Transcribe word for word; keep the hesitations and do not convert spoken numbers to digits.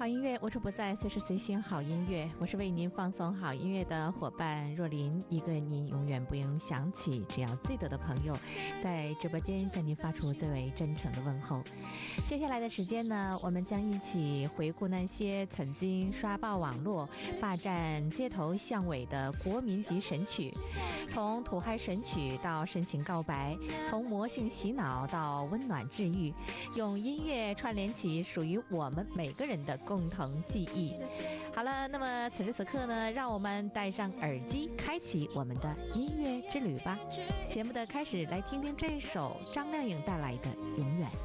好音乐无处不在，随时随心好音乐。我是为您放送好音乐的伙伴若琳，一个您永远不用想起，只要最多的朋友，在直播间向您发出最为真诚的问候。接下来的时间呢，我们将一起回顾那些曾经刷爆网络、霸占街头巷尾的国民级神曲，从土嗨神曲到深情告白，从魔性洗脑到温暖治愈，用音乐串联起属于我们每个人的共同记忆。好了，那么此时此刻呢，让我们戴上耳机，开启我们的音乐之旅吧。节目的开始，来听听这首张靓颖带来的《永远》。